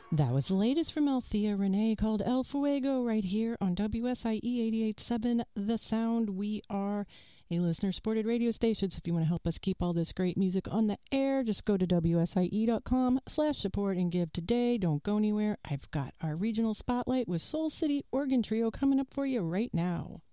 That was the latest from Althea Renee called El Fuego right here on WSIE 88.7 The Sound. We are a listener-supported radio station, so if you want to help us keep all this great music on the air, just go to WSIE.com/support and give today. Don't go anywhere. I've got our regional spotlight with Soul City Organ Trio coming up for you right now.